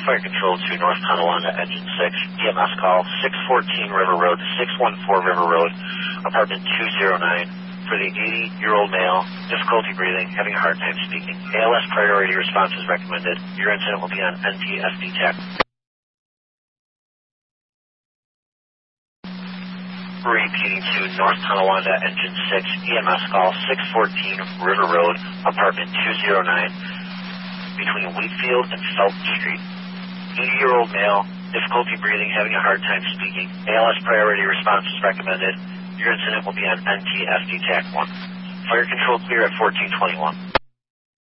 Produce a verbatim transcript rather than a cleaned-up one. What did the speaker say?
Fire Control to North Tonawanda, Engine six, E M S call, six fourteen River Road, six one four River Road, apartment two oh nine, for the eighty-year-old male, difficulty breathing, having a hard time speaking. A L S priority response is recommended. Your incident will be on N T S D TAC. Repeating to North Tonawanda, Engine six, E M S call, six fourteen River Road, apartment two oh nine, between Wheatfield and Felton Street. eighty-year-old male, difficulty breathing, having a hard time speaking. A L S priority response is recommended. Your incident will be on N T S D TAC one. Fire Control clear at fourteen twenty-one.